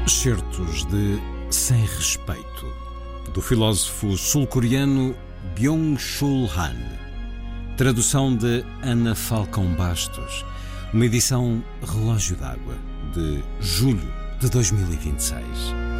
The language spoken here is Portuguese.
Certos de Sem Respeito, do filósofo sul-coreano Byung-Chul Han. Tradução de Ana Falcão Bastos. Uma edição Relógio d'Água, de julho de 2026.